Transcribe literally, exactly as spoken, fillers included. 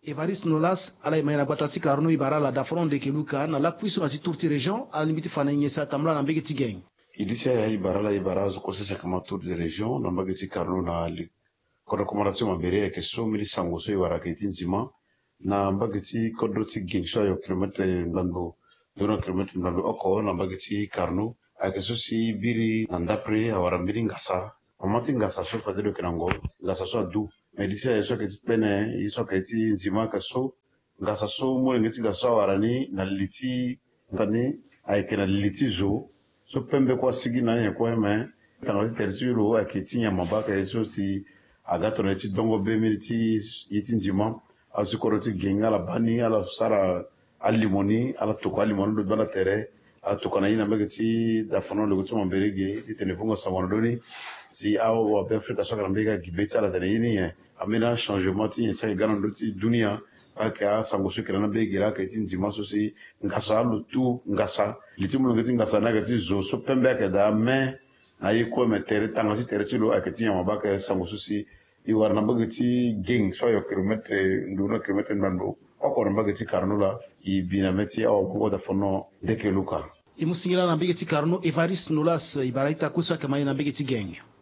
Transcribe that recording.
Evariste Nolas ala imena batati karno ibara la dafron de keluka na la puiso na turti region ala limiti fana nyesa tamla na mbege tigeng idisa ya ibara la ibara zo kosesa kama tour de region na mbege karno na ali kono recommandation mabere ya keso mili sango so ibara ke tinzima na mbage kodo tigeng so yo kilometre ndando dona kilometre ndando oko na mbage karno a keso si biri ndapre awara mbiri ngasa amati ngasa so fadelo kenango ngasa so du medisa yeso ke pene iso ke ti nzima kaso ngasa so mo ngeti ngasa warani na liti ngani ayeke na liti zo so pembe kwa sigi na ye kwa me tanga terturo aketi nya mabaka yeso si agato na ti dongo be militi yiti nzima azukoro ti genga la bani ala sara alimoni ala toko alimoni do bala tere ala toko na ina mbegeti da fono lo gutu mberege ti telefongo samono doni si awo wa Afrika so kana mbega gibeta la tene yini amena changement ti sa gana do ti dunia aka sango so kana mbega ka ti nzima so si ngasa lu tu ngasa litimu ngati ngasa na gati zo so pembe ka da me ayi ko metere tanga si tere ti lo akati ya mabaka sango so si i warna mbegeti geng so yo kilometre nduna kilometre ndando okoro mbegeti karnula i bina meti awo bongo da fono deke luka imusingira na mbege ti karno Evariste Nolas ibara ita kusa kama na mbege ti geng